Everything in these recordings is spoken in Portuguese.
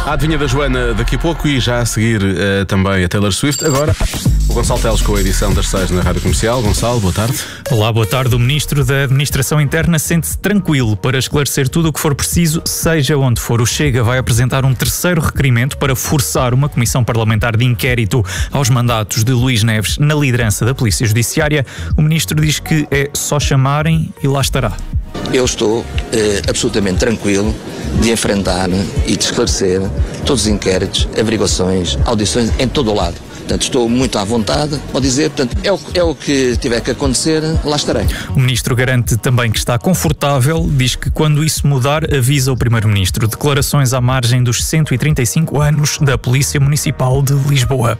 A adivinha da Joana daqui a pouco e já a seguir também a Taylor Swift. Agora, o Gonçalo Teles com a edição das 6 na Rádio Comercial. Gonçalo, boa tarde. Olá, boa tarde. O Ministro da Administração Interna sente-se tranquilo para esclarecer tudo o que for preciso, seja onde for. O Chega vai apresentar um terceiro requerimento para forçar uma comissão parlamentar de inquérito aos mandatos de Luís Neves na liderança da Polícia Judiciária. O Ministro diz que é só chamarem e lá estará. Eu estou absolutamente tranquilo de enfrentar e de esclarecer todos os inquéritos, averiguações, audições em todo o lado. Portanto, estou muito à vontade, pode dizer, portanto, é o que tiver que acontecer, lá estarei. O Ministro garante também que está confortável, diz que quando isso mudar, avisa o Primeiro-Ministro. Declarações à margem dos 135 anos da Polícia Municipal de Lisboa.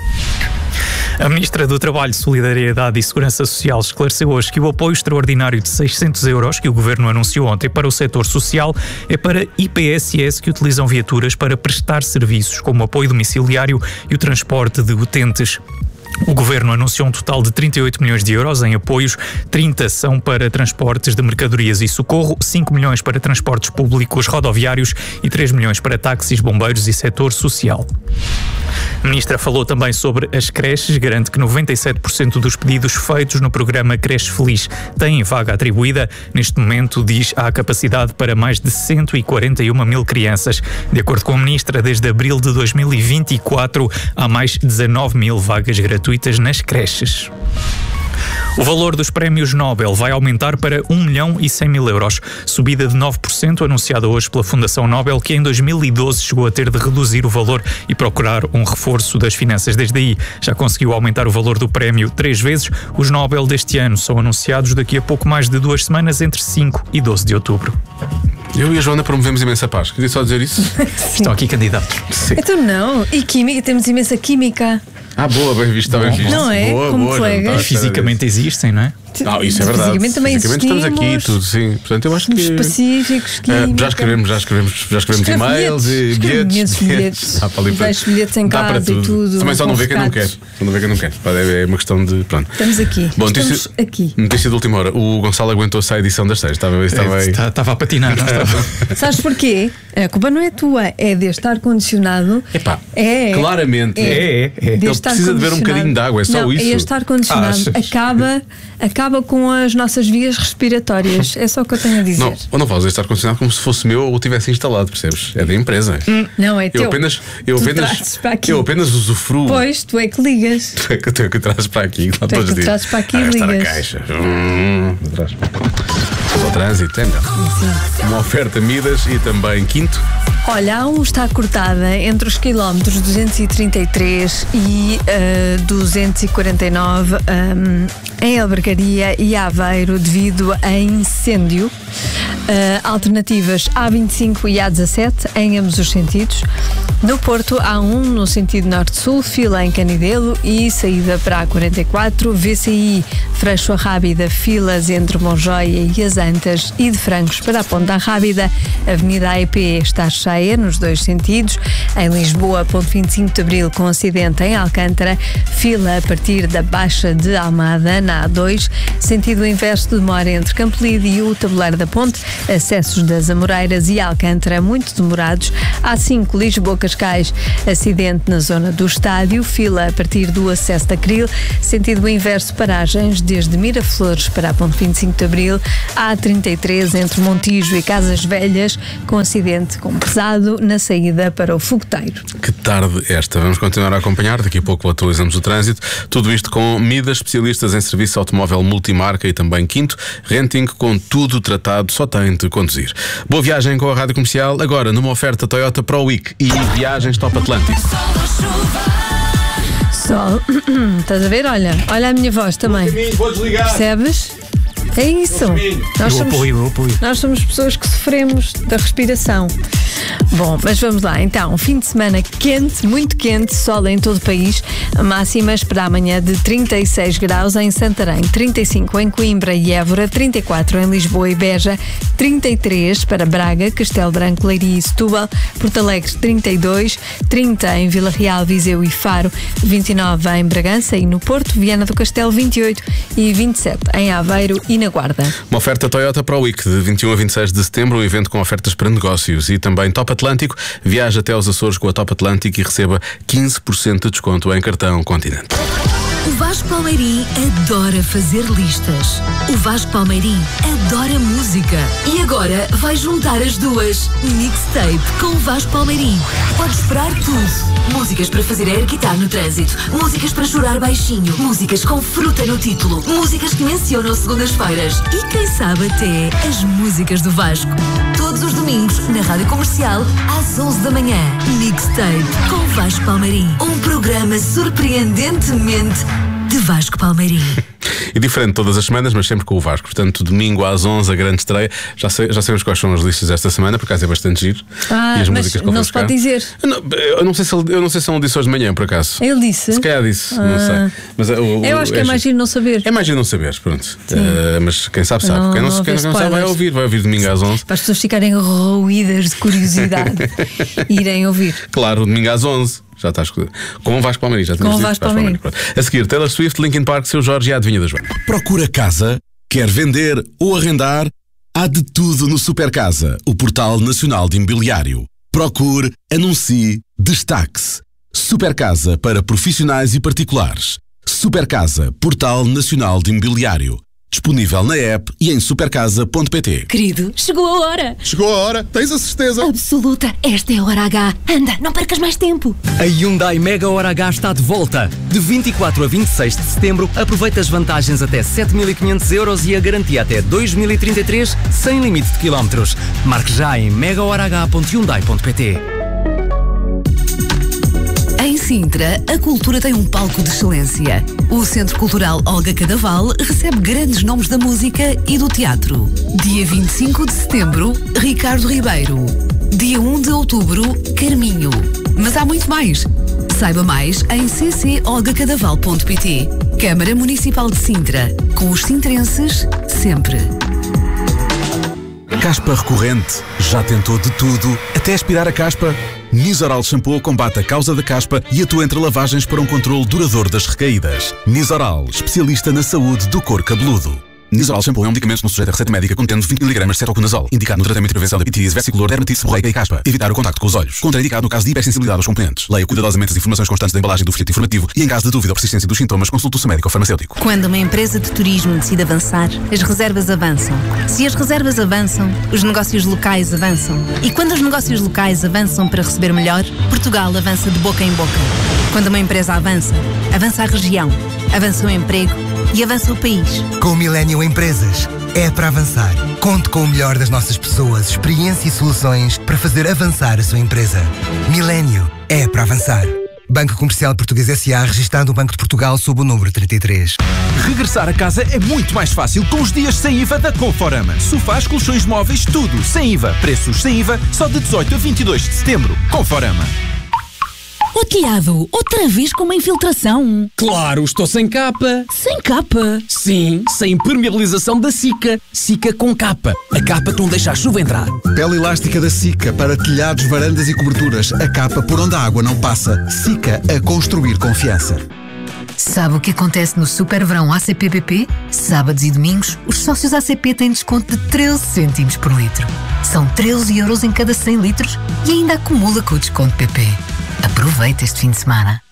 A Ministra do Trabalho, Solidariedade e Segurança Social esclareceu hoje que o apoio extraordinário de 600 euros que o Governo anunciou ontem para o setor social é para IPSS que utilizam viaturas para prestar serviços como apoio domiciliário e o transporte de utentes. O Governo anunciou um total de 38 milhões de euros em apoios, 30 são para transportes de mercadorias e socorro, 5 milhões para transportes públicos rodoviários e 3 milhões para táxis, bombeiros e setor social. A Ministra falou também sobre as creches, garante que 97% dos pedidos feitos no programa Creche Feliz têm vaga atribuída. Neste momento, diz, há capacidade para mais de 141 mil crianças. De acordo com a Ministra, desde abril de 2024 há mais 19 mil vagas gratuitas nas creches. O valor dos prémios Nobel vai aumentar para 1 milhão e 100 mil euros, subida de 9% anunciada hoje pela Fundação Nobel, que em 2012 chegou a ter de reduzir o valor e procurar um reforço das finanças. Desde aí já conseguiu aumentar o valor do prémio 3 vezes. Os Nobel deste ano são anunciados daqui a pouco mais de 2 semanas, entre 5 e 12 de outubro. Eu e a Joana promovemos imensa paz. Queria só dizer isso. Estão aqui candidatos. Sim. Então não, e química, temos imensa química. Ah, boa, bem visto, está bem visto. Não é? Boa, Como boa, colegas. não, Fisicamente existem, não é? Não, isso é verdade. Fisicamente também estamos aqui e tudo, sim. Portanto, eu acho que específicos, química. já escrevemos e-mails e bilhetes. Dá para ali para... bilhetes em casa e tudo. Também só não vê quem não quer. Só não vê quem não quer. É uma questão de. Pronto. Estamos aqui. Bom, estamos aqui. Notícia de última hora. O Gonçalo aguentou-se à edição das 6. Estava a patinar. Sabes porquê? A culpa não é tua, é deste ar-condicionado. Epá, é. Claramente. É. Ele precisa de ver um bocadinho de água, é só não, isso. Este ar-condicionado acaba com as nossas vias respiratórias. É só o que eu tenho a dizer. Não fazes este ar-condicionado como se fosse meu ou tivesse instalado, percebes? É da empresa. Não, é teu. Eu apenas usufruo. Pois, tu é que ligas. Tu é que trazes para aqui. Tu é que trazes para aqui e ligas. A caixa. Só trânsito, é melhor. Uma oferta Midas e também Quinto. Olha, a 1 está cortada entre os quilómetros 233 e 249 em Albergaria e Aveiro devido a incêndio. Alternativas A25 e A17 em ambos os sentidos. No Porto, A1 no sentido norte-sul, fila em Canidelo e saída para A44, VCI Freixo Rábida, filas entre Monjoia e as Antas e de Francos para a Ponta Rábida. Avenida AEP está cheia nos 2 sentidos. Em Lisboa, ponto 25 de Abril com acidente em Alcântara, fila a partir da Baixa de Almada na A2, sentido inverso demora entre Campolide e o Tabuleiro da Ponte, acessos das Amoreiras e Alcântara muito demorados. A5 Lisboa-Cascais, acidente na zona do estádio, fila a partir do acesso da Cril, sentido inverso paragens desde Miraflores para a ponto 25 de Abril. A33 entre Montijo e Casas Velhas com acidente com pesado na saída para o Fogoteiro. Que tarde esta. Vamos continuar a acompanhar. Daqui a pouco atualizamos o trânsito. Tudo isto com Midas, especialistas em serviço automóvel multimarca e também Quinto. Renting com tudo tratado, só tem de conduzir. Boa viagem com a Rádio Comercial. Agora numa oferta Toyota Pro Week e viagens Top Atlântico. Sol. Estás a ver? Olha a minha voz também. Vou desligar. Percebes? É isso. Nós somos pessoas que sofremos da respiração. Bom, mas vamos lá. Então, fim de semana quente, muito quente, sol em todo o país. Máximas para amanhã de 36 graus em Santarém, 35 em Coimbra e Évora, 34 em Lisboa e Beja, 33 para Braga, Castelo Branco, Leiria e Setúbal, Porto Alegre 32, 30 em Vila Real, Viseu e Faro, 29 em Bragança e no Porto, Viana do Castelo 28 e 27 em Aveiro e na Guarda. Uma oferta Toyota Pro Week de 21 a 26 de setembro, um evento com ofertas para negócios e também Top Atlântico. Atlântico. Viaje até aos Açores com a Top Atlântico e receba 15% de desconto em cartão Continente. O Vasco Palmeirim adora fazer listas. O Vasco Palmeirim adora música. E agora vai juntar as duas. Mixtape com o Vasco Palmeirim. Pode esperar tudo. Músicas para fazer air guitar no trânsito. Músicas para chorar baixinho. Músicas com fruta no título. Músicas que mencionam segundas-feiras. E quem sabe até as músicas do Vasco. Todos os domingos na Rádio Comercial às 11 da manhã. Mixtape com o Vasco Palmeirim. Um programa surpreendentemente de Vasco Palmeirim. E diferente todas as semanas, mas sempre com o Vasco. Portanto, domingo às 11, a grande estreia. Já sabemos quais são as listas desta semana, por acaso é bastante giro. E as músicas que não se pode dizer. Eu não sei se são disse hoje de manhã, por acaso. Ele disse? Se calhar disse, não sei. Mas, eu acho que é mais giro não saber. É mais giro não saber, pronto. Mas quem sabe, sabe. Quem não sabe vai ouvir domingo às 11. Para as pessoas ficarem roídas de curiosidade e irem ouvir. Claro, domingo às 11. Já está escutado. Com o Vasco Palmeirim, já tínhamos dito. A seguir, Taylor Swift, Linkin Park, Seu Jorge e a Adivinha da Joana. Procura casa? Quer vender ou arrendar? Há de tudo no Supercasa, o portal nacional de imobiliário. Procure, anuncie, destaque-se. Supercasa para profissionais e particulares. Supercasa, portal nacional de imobiliário. Disponível na app e em supercasa.pt. Querido, chegou a hora. Chegou a hora, tens a certeza? Absoluta, esta é a hora H. Anda, não percas mais tempo. A Hyundai Mega Hora H está de volta. De 24 a 26 de setembro, aproveita as vantagens até 7.500 euros e a garantia até 2033, sem limite de quilómetros. Marque já em megahorah.hyundai.pt. Em Sintra, a cultura tem um palco de excelência. O Centro Cultural Olga Cadaval recebe grandes nomes da música e do teatro. Dia 25 de setembro, Ricardo Ribeiro. Dia 1 de outubro, Carminho. Mas há muito mais. Saiba mais em ccolgacadaval.pt. Câmara Municipal de Sintra. Com os sintrenses, sempre. Caspa recorrente? Já tentou de tudo, até aspirar a caspa? Nizoral Shampoo combate a causa da caspa e atua entre lavagens para um controle duradouro das recaídas. Nizoral, especialista na saúde do couro cabeludo. Nizoral Shampoo é um medicamento não sujeito a receita médica contendo 20 mg de cetoconazol, indicado no tratamento de prevenção da pitirise vesicular, dermatite seborreica e caspa. Evitar o contacto com os olhos. Contraindicado no caso de hipersensibilidade aos componentes. Leia cuidadosamente as informações constantes da embalagem do folheto informativo e, em caso de dúvida ou persistência dos sintomas, consulte o seu médico ou farmacêutico. Quando uma empresa de turismo decide avançar, as reservas avançam. Se as reservas avançam, os negócios locais avançam. E quando os negócios locais avançam para receber melhor, Portugal avança de boca em boca. Quando uma empresa avança, avança a região, avança o emprego e avança o país. Com o Millennium Empresas, é para avançar. Conte com o melhor das nossas pessoas, experiência e soluções para fazer avançar a sua empresa. Millennium é para avançar. Banco Comercial Português S.A. registado no Banco de Portugal sob o número 33. Regressar a casa é muito mais fácil com os dias sem IVA da Conforama. Sofás, colchões móveis, tudo sem IVA. Preços sem IVA só de 18 a 22 de setembro. Conforama. Ô Tiago, outra vez com uma infiltração. Claro, estou sem capa. Sem capa? Sim, sem impermeabilização da Sika. Sika com capa. A capa que não deixa a chuva entrar. Pele elástica da Sika para telhados, varandas e coberturas. A capa por onde a água não passa. Sika, a construir confiança. Sabe o que acontece no Super Verão ACP-BP? Sábados e domingos, os sócios ACP têm desconto de 13 cêntimos por litro. São 13 euros em cada 100 litros e ainda acumula com o desconto PP. Aproveita este fim de semana.